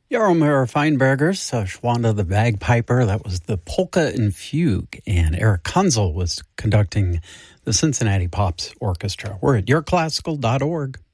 Jaromir Feinberger's Schwanda the Bagpiper. That was the Polka and Fugue. And Eric Kunzel was conducting the Cincinnati Pops Orchestra. We're at yourclassical.org.